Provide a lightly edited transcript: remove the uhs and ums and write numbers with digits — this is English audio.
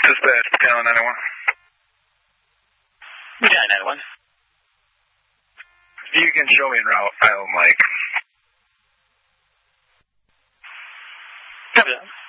Dispatch, Battalion 901. Battalion 901. You can show me en route, Island Lake. Copy that.